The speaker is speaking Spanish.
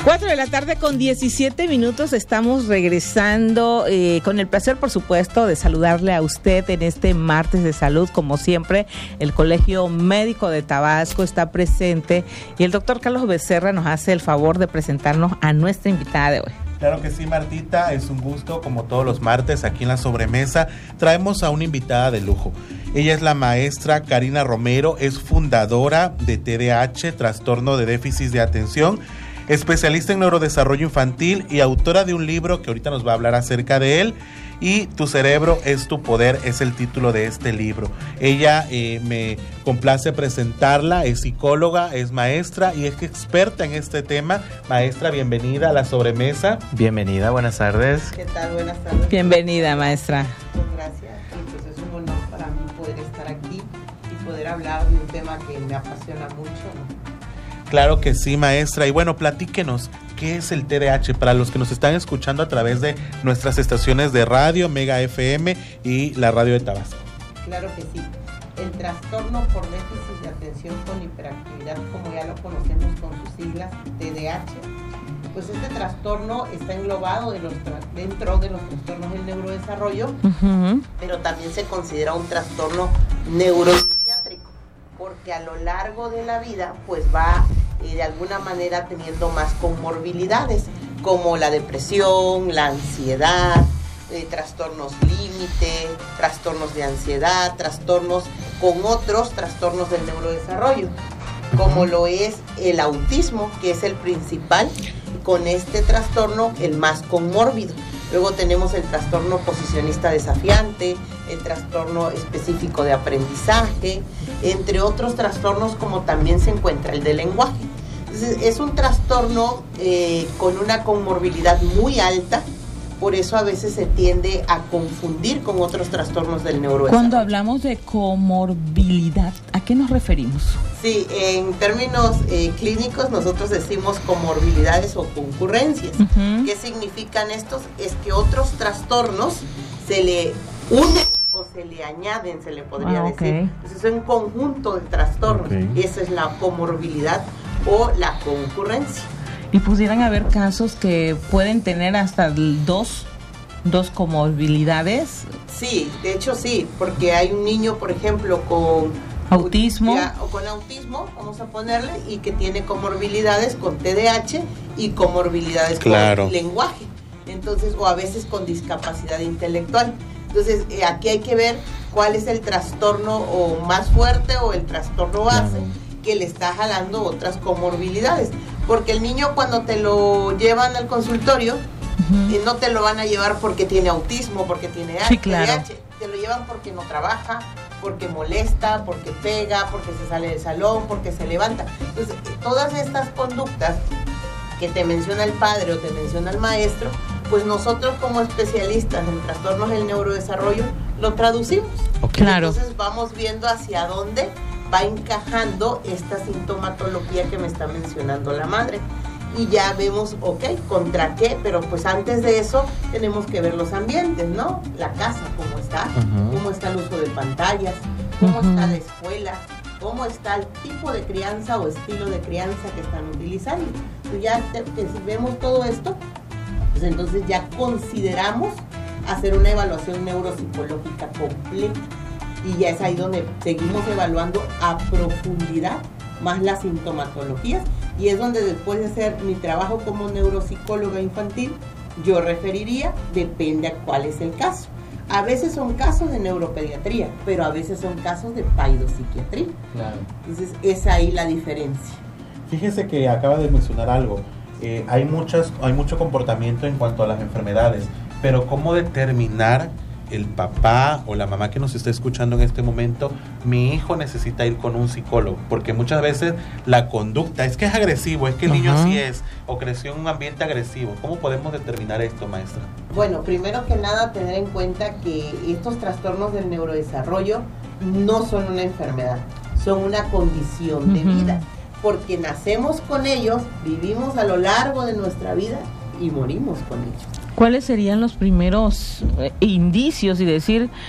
4:17 p.m. Estamos regresando con el placer, por supuesto, de saludarle a usted en este martes de salud. Como siempre, el Colegio Médico de Tabasco está presente y el doctor Carlos Becerra nos hace el favor de presentarnos a nuestra invitada de hoy. Claro que sí, Martita, es un gusto, como todos los martes, aquí en la sobremesa, traemos a una invitada de lujo. Ella es la maestra Karina Romero, es fundadora de TDAH, Trastorno de Déficit de Atención, especialista en neurodesarrollo infantil y autora de un libro que ahorita nos va a hablar acerca de él. Y Tu cerebro es tu poder es el título de este libro. Ella me complace presentarla, es psicóloga, es maestra y es experta en este tema. Maestra, bienvenida a la sobremesa. Bienvenida, buenas tardes. ¿Qué tal? Buenas tardes. Bienvenida, maestra. Muchas gracias. Y pues es un honor para mí poder estar aquí y poder hablar de un tema que me apasiona mucho, ¿no? Claro que sí, maestra. Y bueno, platíquenos, ¿qué es el TDAH? Para los que nos están escuchando a través de nuestras estaciones de radio, Mega FM y la radio de Tabasco. Claro que sí. El trastorno por déficit de atención con hiperactividad, como ya lo conocemos con sus siglas, TDAH, pues este trastorno está englobado dentro de los trastornos del neurodesarrollo, pero también se considera un trastorno neuropsiquiátrico, porque a lo largo de la vida pues va de alguna manera teniendo más comorbilidades como la depresión, la ansiedad, trastornos límite, trastornos de ansiedad, trastornos con otros trastornos del neurodesarrollo, como lo es el autismo, que es el principal, con este trastorno el más comórbido. Luego tenemos el trastorno posicionista desafiante, el trastorno específico de aprendizaje, entre otros trastornos como también se encuentra el de lenguaje. Entonces, es un trastorno con una comorbilidad muy alta, por eso a veces se tiende a confundir con otros trastornos del neurodesarrollo. Cuando hablamos de comorbilidad, ¿a qué nos referimos? Sí, en términos clínicos nosotros decimos comorbilidades o concurrencias. ¿Qué significan estos? Es que otros trastornos se le unen o se le añaden, se le podría decir. Entonces es un conjunto de trastornos y esa es la comorbilidad o la concurrencia. ¿Y pudieran haber casos que pueden tener hasta dos comorbilidades? Sí, de hecho sí, porque hay un niño, por ejemplo, con autismo o con autismo, vamos a ponerle, y que tiene comorbilidades con TDAH y comorbilidades con lenguaje. Entonces, o a veces con discapacidad intelectual. Entonces, aquí hay que ver cuál es el trastorno o más fuerte o el trastorno base que le está jalando otras comorbilidades. Porque el niño cuando te lo llevan al consultorio, no te lo van a llevar porque tiene autismo, porque tiene TDAH, te lo llevan porque no trabaja, porque molesta, porque pega, porque se sale del salón, porque se levanta. Entonces, todas estas conductas que te menciona el padre o te menciona el maestro, pues nosotros como especialistas en trastornos del neurodesarrollo lo traducimos. Entonces vamos viendo hacia dónde va encajando esta sintomatología que me está mencionando la madre. Y ya vemos, ¿contra qué? Pero pues antes de eso tenemos que ver los ambientes, ¿no? La casa, ¿cómo está? ¿Cómo está el uso de pantallas? ¿Cómo está la escuela? ¿Cómo está el tipo de crianza o estilo de crianza que están utilizando? Pues ya si vemos todo esto, pues entonces ya consideramos hacer una evaluación neuropsicológica completa. Y ya es ahí donde seguimos evaluando a profundidad más las sintomatologías, y es donde después de hacer mi trabajo como neuropsicóloga infantil, yo referiría, depende a cuál es el caso. A veces son casos de neuropediatría, pero a veces son casos de paidopsiquiatría. Entonces es ahí la diferencia. Fíjese que acaba de mencionar algo. Hay mucho comportamiento en cuanto a las enfermedades, pero ¿cómo determinar el papá o la mamá que nos está escuchando en este momento? Mi hijo necesita ir con un psicólogo, porque muchas veces la conducta es que es agresivo, es que el niño así es, o creció en un ambiente agresivo. ¿Cómo podemos determinar esto, maestra? Bueno, primero que nada tener en cuenta que estos trastornos del neurodesarrollo no son una enfermedad, son una condición de vida, porque nacemos con ellos, vivimos a lo largo de nuestra vida y morimos con ellos. ¿Cuáles serían los primeros indicios y decir,